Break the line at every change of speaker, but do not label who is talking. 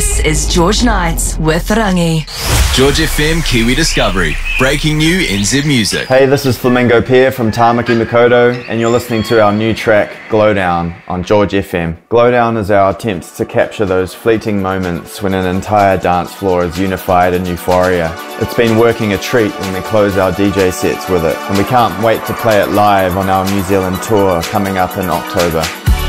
This is George Knights with Rangi.
George FM Kiwi Discovery, breaking new NZ music.
Hey, this is Flamingo Pierre from Tamaki Makaurau, and you're listening to our new track, Glowdown, on George FM. Glowdown is our attempt to capture those fleeting moments when an entire dance floor is unified in euphoria. It's been working a treat when we close our DJ sets with it, and we can't wait to play it live on our New Zealand tour coming up in October.